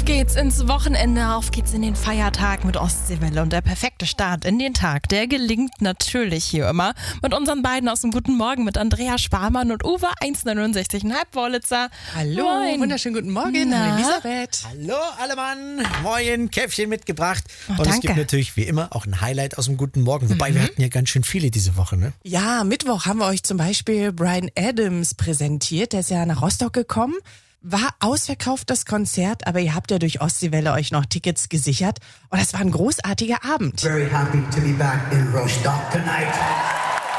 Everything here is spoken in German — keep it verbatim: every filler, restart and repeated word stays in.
Auf geht's ins Wochenende, auf geht's in den Feiertag mit Ostseewelle. Und der perfekte Start in den Tag, der gelingt natürlich hier immer mit unseren beiden aus dem Guten Morgen, mit Andrea Sparmann und Uwe eins neunundsechzig Komma fünf Wollitzer. Hallo, Moin. wunderschönen guten Morgen. Na? Hallo Elisabeth. Hallo alle Mann, moin, Käffchen mitgebracht. Oh, und danke. es gibt natürlich wie immer auch ein Highlight aus dem Guten Morgen. Wobei Mhm. wir hatten ja ganz schön viele diese Woche, ne? Ja, Mittwoch haben wir euch zum Beispiel Bryan Adams präsentiert. Der ist ja nach Rostock gekommen. War ausverkauft das Konzert, aber ihr habt ja durch Ostseewelle euch noch Tickets gesichert. Und das war ein großartiger Abend. Very happy to be back in Rostock tonight.